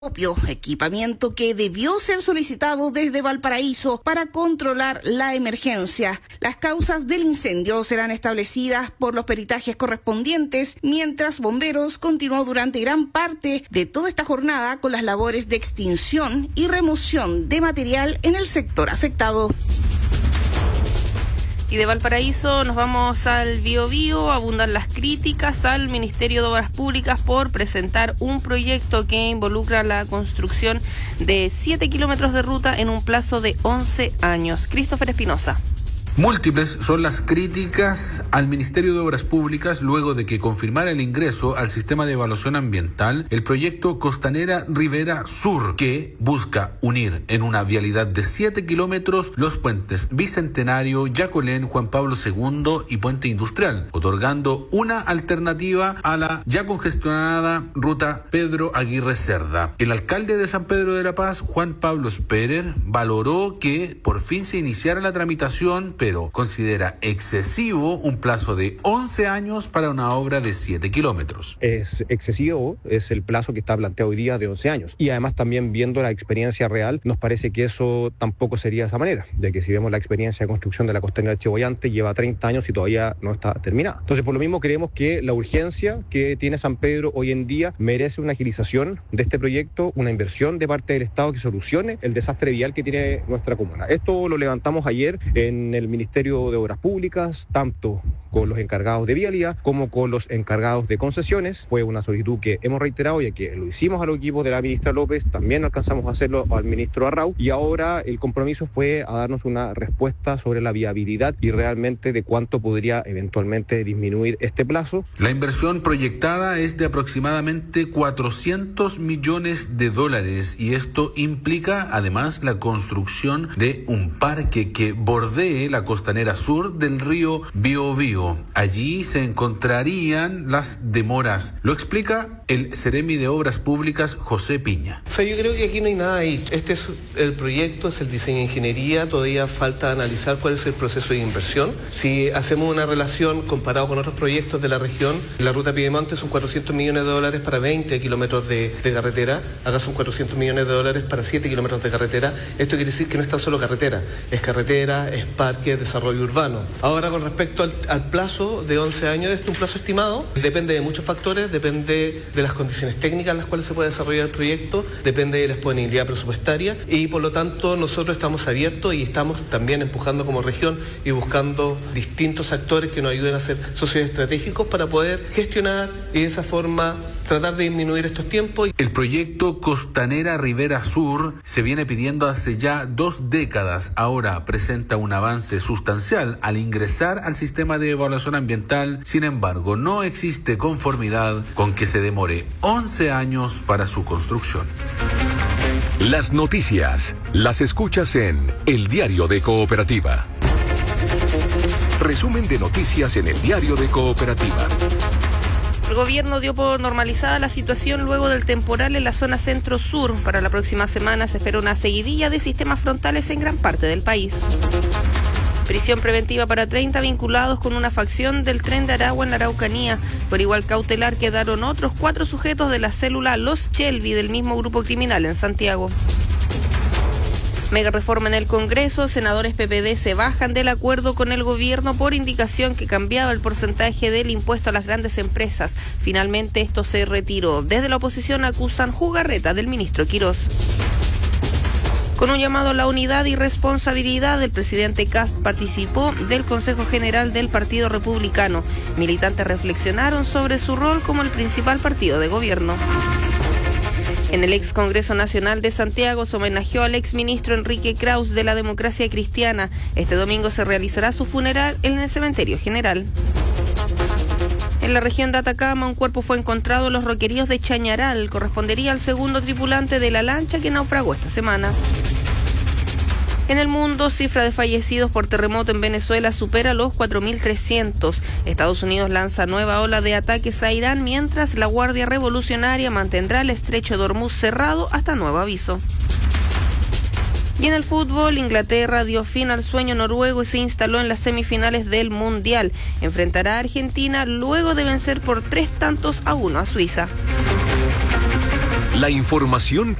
propio equipamiento que debió ser solicitado desde Valparaíso para controlar la emergencia. Las causas del incendio serán establecidas por los peritajes correspondientes, mientras bomberos continuó durante gran parte de toda esta jornada con las labores de extinción y remoción de material en el sector afectado. Y de Valparaíso nos vamos al Biobío. Abundan las críticas al Ministerio de Obras Públicas por presentar un proyecto que involucra la construcción de 7 kilómetros de ruta en un plazo de 11 años. Christopher Espinosa. Múltiples son las críticas al Ministerio de Obras Públicas luego de que confirmara el ingreso al sistema de evaluación ambiental el proyecto Costanera Rivera Sur, que busca unir en una vialidad de 7 kilómetros los puentes Bicentenario, Yacolén, Juan Pablo II y Puente Industrial, otorgando una alternativa a la ya congestionada ruta Pedro Aguirre Cerda. El alcalde de San Pedro de la Paz, Juan Pablo Sperer, valoró que por fin se iniciara la tramitación, pero considera excesivo un plazo de 11 años para una obra de 7 kilómetros. Es excesivo, es el plazo que está planteado hoy día de 11 años. Y además también viendo la experiencia real, nos parece que eso tampoco sería de esa manera, de que si vemos la experiencia de construcción de la costanera Chiboyante, lleva 30 años y todavía no está terminada. Entonces, por lo mismo creemos que la urgencia que tiene San Pedro hoy en día merece una agilización de este proyecto, una inversión de parte del Estado que solucione el desastre vial que tiene nuestra comuna. Esto lo levantamos ayer en el Ministerio de Obras Públicas, tanto con los encargados de vialidad como con los encargados de concesiones. Fue una solicitud que hemos reiterado, ya que lo hicimos a los equipos de la ministra López, también alcanzamos a hacerlo al ministro Arrau, y ahora el compromiso fue a darnos una respuesta sobre la viabilidad y realmente de cuánto podría eventualmente disminuir este plazo. La inversión proyectada es de aproximadamente $400 millones y esto implica además la construcción de un parque que bordee la costanera sur del río Biobío. Allí se encontrarían las demoras. Lo explica el Seremi de Obras Públicas, José Piña. Yo creo que aquí no hay nada ahí. Este es el proyecto, es el diseño de ingeniería. Todavía falta analizar cuál es el proceso de inversión. Si hacemos una relación comparado con otros proyectos de la región, la ruta Piedemonte son $400 millones para 20 kilómetros de carretera. Acá son $400 millones para 7 kilómetros de carretera. Esto quiere decir que no es tan solo carretera, es parque, desarrollo urbano. Ahora, con respecto al plazo de 11 años, este es un plazo estimado, depende de muchos factores, depende de las condiciones técnicas en las cuales se puede desarrollar el proyecto, depende de la disponibilidad presupuestaria y por lo tanto nosotros estamos abiertos y estamos también empujando como región y buscando distintos actores que nos ayuden a ser socios estratégicos para poder gestionar y de esa forma tratar de disminuir estos tiempos. El proyecto Costanera Rivera Sur se viene pidiendo hace ya 2 décadas. Ahora presenta un avance sustancial al ingresar al sistema de evaluación ambiental. Sin embargo, no existe conformidad con que se demore 11 años para su construcción. Las noticias las escuchas en El Diario de Cooperativa. Resumen de noticias en El Diario de Cooperativa. El gobierno dio por normalizada la situación luego del temporal en la zona centro-sur. Para la próxima semana se espera una seguidilla de sistemas frontales en gran parte del país. Prisión preventiva para 30 vinculados con una facción del Tren de Aragua en la Araucanía. Por igual cautelar quedaron otros 4 sujetos de la célula Los Shelby del mismo grupo criminal en Santiago. Mega reforma en el Congreso. Senadores PPD se bajan del acuerdo con el gobierno por indicación que cambiaba el porcentaje del impuesto a las grandes empresas. Finalmente esto se retiró. Desde la oposición acusan jugarreta del ministro Quirós. Con un llamado a la unidad y responsabilidad, el presidente Kast participó del Consejo General del Partido Republicano. Militantes reflexionaron sobre su rol como el principal partido de gobierno. En el ex Congreso Nacional de Santiago se homenajeó al ex ministro Enrique Kraus de la Democracia Cristiana. Este domingo se realizará su funeral en el Cementerio General. En la región de Atacama, un cuerpo fue encontrado en los roqueríos de Chañaral. Correspondería al segundo tripulante de la lancha que naufragó esta semana. En el mundo, cifra de fallecidos por terremoto en Venezuela supera los 4.300. Estados Unidos lanza nueva ola de ataques a Irán, mientras la Guardia Revolucionaria mantendrá el estrecho de Hormuz cerrado hasta nuevo aviso. Y en el fútbol, Inglaterra dio fin al sueño noruego y se instaló en las semifinales del Mundial. Enfrentará a Argentina luego de vencer por 3-1 a Suiza. La información